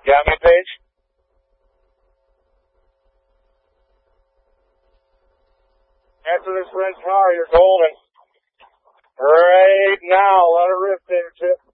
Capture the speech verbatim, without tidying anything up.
got me, Paige? After this red car, you're golden. Right now, let her rip, David Chip.